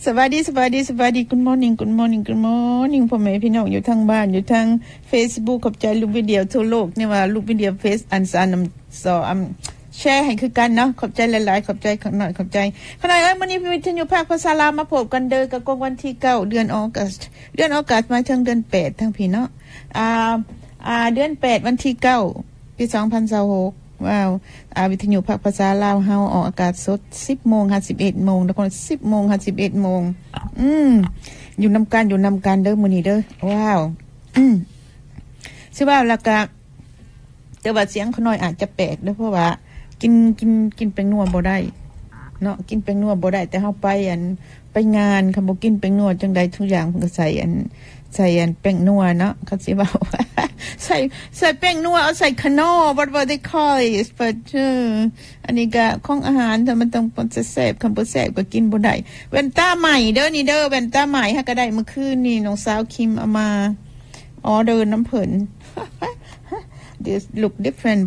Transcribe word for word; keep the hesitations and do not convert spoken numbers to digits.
สวัสดีสวัสดีสวัสดี Good morning Good morning Good morning พ่อแม่พี่น้องอยู่ทางบ้านอยู่ทาง Facebook ขอบใจลูกวิดีโอทั่วโลกนี่ว่าลูกวิดีโอเฟซอันซานำสออแชร์ให้คือกันเนาะขอบใจหลายๆขอบใจข้างหน่อยขอบใจข้างหน่อยเอ้ยมื้อนี้พี่วิทยุภาคภาษาลาวมาพบกันเด้อกับกงวันที่เก้าเดือนออกัสเดือนออกัสมาถึงเดือนแปดทั้งพี่เนาะอ่าอ่าเดือนแปดวันที่เก้าปีสองพันยี่สิบหกว้าวอ่าวิทยุภาคภาษาลาวเฮาออกอากาศสด สิบโมงห้าสิบเอ็ดโมงแล้วก็ สิบโมงห้าสิบเอ็ดโมงอืมอยู่นำกันอยู่นำกันเด้อมื้อนี้เด้อว้าวอืมสิว่าแล้วก็แต่ว่าเสียงขน้อยอาจจะแปลกเด้อเพราะว่ากินกินกินแป้งนัวบ่ได้เนาะกินแป้งนัวบ่ได้แต่เฮาไปอันไปงานคันบ่กินแป้งนัวจังได๋ทุกอย่างเพิ่นก็ใส่อันใส่อันแป้งนัวเนาะเขาสิว่าใส่ใส่แป้งนัวเอาใส่ขนอ what what they call it but อันนี้ก็ของอาหารถ้ามันต้องมันแซ่บคันบ่แซ่บก็กินบ่ได้แว่นตาใหม่เด้อนี่เด้อแว่นตาใหม่ฮะก็ได้เมื่อคืนนี่น้องสาวคิมเอามาออเดอร์น้ำเพิ่นthis look different